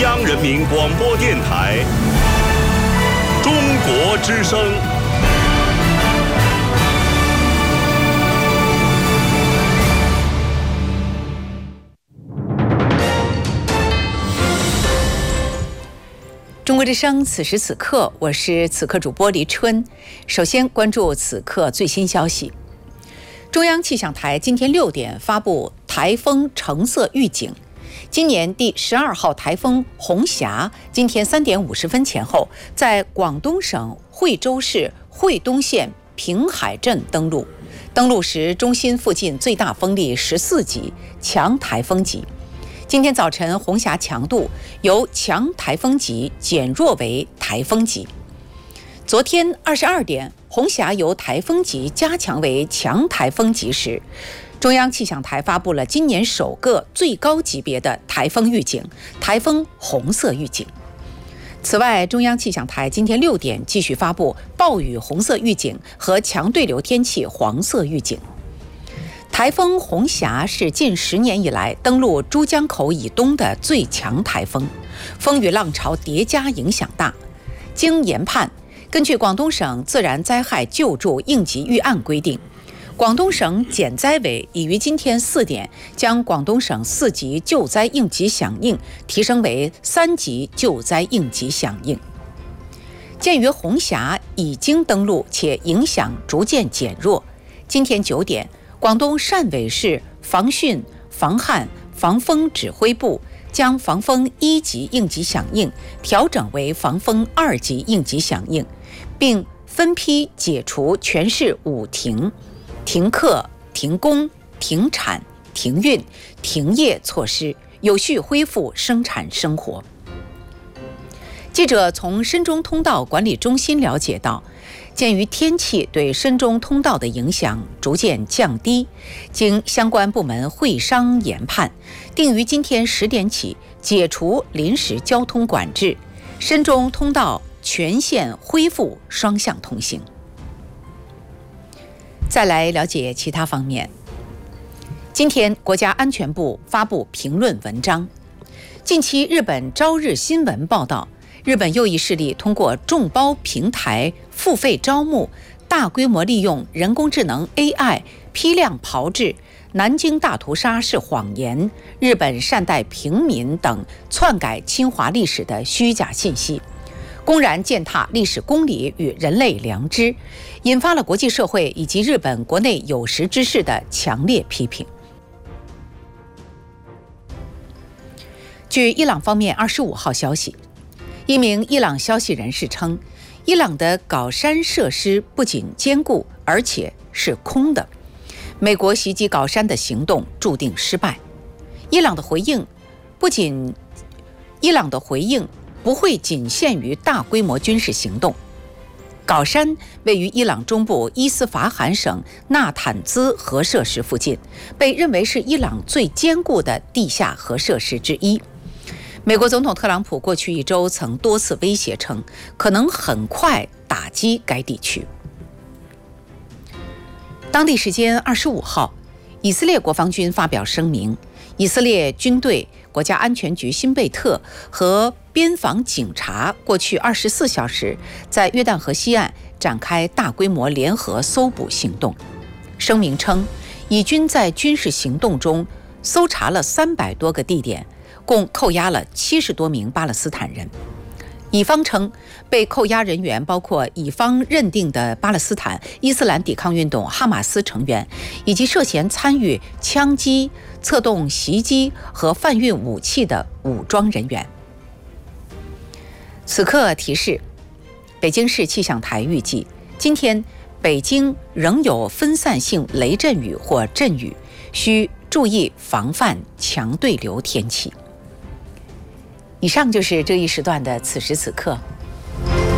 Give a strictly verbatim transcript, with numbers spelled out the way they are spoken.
央人民广播电台中国之声。 中国之声，此时此刻，我是此刻主播黎春。首先关注此刻最新消息。中央气象台今天六点发布台风橙色预警。今年第十二号台风红霞今天三点五十分前后，在广东省惠州市惠东县平海镇登陆。登陆时，中心附近最大风力十四级，强台风级。今天早晨，红霞强度由强台风级减弱为台风级。昨天二十二点，红霞由台风级加强为强台风级时，中央气象台发布了今年首个最高级别的台风预警——台风红色预警。此外，中央气象台今天六点继续发布暴雨红色预警和强对流天气黄色预警。台风红霞是近十年以来登陆珠江口以东的最强台风，风雨浪潮叠加，影响大。经研判，根据广东省自然灾害救助应急预案规定，广东省减灾委已于今天四点将广东省四级救灾应急响应提升为三级救灾应急响应。鉴于红霞已经登陆且影响逐渐减弱，今天九点，广东汕尾市防汛、防旱、防风指挥部将防风一级应急响应调整为防风二级应急响应，并分批解除全市五停、停课、停工、停产、停运、停业措施，有序恢复生产生活。记者从深中通道管理中心了解到，鉴于天气对深中通道的影响逐渐降低，经相关部门会商研判，定于今天十点起解除临时交通管制，深中通道全线恢复双向通行。再来了解其他方面。今天，国家安全部发布评论文章。近期，日本朝日新闻报道，日本右翼势力通过众包平台付费招募，大规模利用人工智能 A I 批量炮制南京大屠杀是谎言、日本善待平民等篡改侵华历史的虚假信息，公然践踏历史公理与人类良知，引发了国际社会以及日本国内有识之士的强烈批评。据伊朗方面二十五号消息，一名伊朗消息人士称，伊朗的搞山设施不仅坚固，而且是空的。美国袭击搞山的行动注定失败。伊朗的回应不仅，伊朗的回应不会仅限于大规模军事行动。搞山位于伊朗中部伊斯法罕省纳坦兹核设施附近，被认为是伊朗最坚固的地下核设施之一。美国总统特朗普过去一周曾多次威胁称，可能很快打击该地区。当地时间二十五号，以色列国防军发表声明，以色列军队、国家安全局辛贝特和边防警察过去二十四小时在约旦河西岸展开大规模联合搜捕行动。声明称，以军在军事行动中搜查了三百多个地点，共扣押了七十多名巴勒斯坦人。以方称，被扣押人员包括以方认定的巴勒斯坦伊斯兰抵抗运动哈马斯成员，以及涉嫌参与枪击、策动袭击和贩运武器的武装人员。此刻提示，北京市气象台预计，今天北京仍有分散性雷阵雨或阵雨，需注意防范强对流天气。以上就是这一时段的此时此刻。